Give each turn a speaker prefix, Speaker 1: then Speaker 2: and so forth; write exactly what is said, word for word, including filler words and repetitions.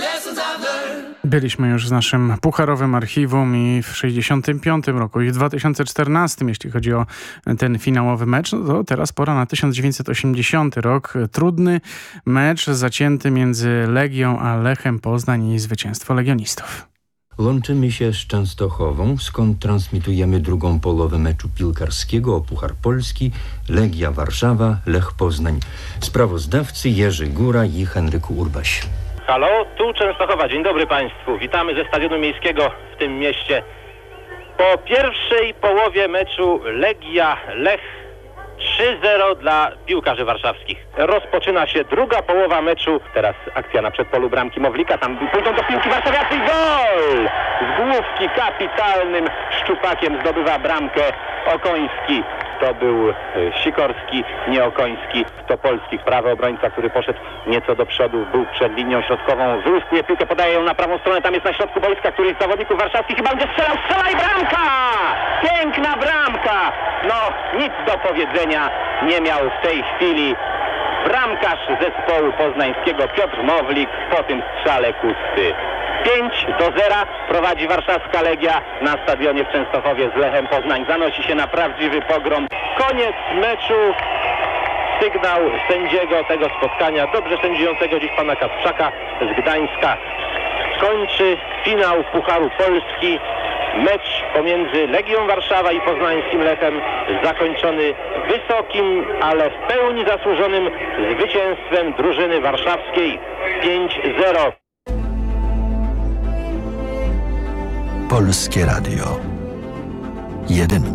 Speaker 1: Byliśmy już z naszym pucharowym archiwum i w sześćdziesiątym piątym roku i w dwa tysiące czternastym, jeśli chodzi o ten finałowy mecz, no to teraz pora na tysiąc dziewięćset osiemdziesiąty rok. Trudny mecz zacięty między Legią a Lechem Poznań i zwycięstwo legionistów.
Speaker 2: Łączymy się z Częstochową, skąd transmitujemy drugą połowę meczu piłkarskiego o Puchar Polski Legia Warszawa, Lech Poznań. Sprawozdawcy Jerzy Góra i Henryku Urbaś.
Speaker 3: Halo, tu Częstochowa. Dzień dobry Państwu. Witamy ze Stadionu Miejskiego w tym mieście. Po pierwszej połowie meczu Legia-Lech trzy zero dla piłkarzy warszawskich. Rozpoczyna się druga połowa meczu. Teraz akcja na przedpolu bramki Mowlika. Tam pójdą do piłki warszawiacy i gol! Z główki kapitalnym szczupakiem zdobywa bramkę Okoński. To był Sikorski, nie Okoński. To polski prawy obrońca, który poszedł nieco do przodu, był przed linią środkową. Wyłuskuje piłkę, podaje ją na prawą stronę. Tam jest na środku boiska któryś z zawodników warszawskich. Chyba będzie strzelał, strzela i bramka! Piękna bramka! No, nic do powiedzenia nie miał w tej chwili bramkarz zespołu poznańskiego Piotr Mowlik po tym strzale Kusty. pięć do zera prowadzi warszawska Legia na stadionie w Częstochowie z Lechem Poznań. Zanosi się na prawdziwy pogrom. Koniec meczu. Sygnał sędziego tego spotkania, dobrze sędziującego dziś pana Kasprzaka z Gdańska, kończy finał Pucharu Polski. Mecz pomiędzy Legią Warszawa i poznańskim Lechem zakończony wysokim, ale w pełni zasłużonym zwycięstwem drużyny warszawskiej pięć zero.
Speaker 4: Polskie Radio. Jedynka.